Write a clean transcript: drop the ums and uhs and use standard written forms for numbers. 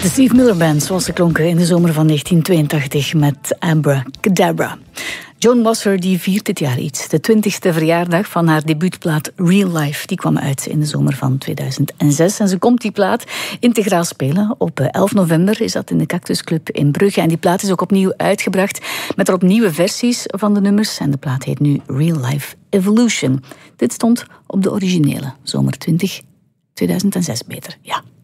De Steve Miller Band, zoals ze klonken in de zomer van 1982 met Abracadabra. Joan Wasser die viert dit jaar iets. De 20e verjaardag van haar debuutplaat Real Life. Die kwam uit in de zomer van 2006. En ze komt die plaat integraal spelen. Op 11 november is dat in de Cactus Club in Brugge. En die plaat is ook opnieuw uitgebracht met erop nieuwe versies van de nummers. En de plaat heet nu Real Life Evolution. Dit stond op de originele zomer 2006 beter, ja.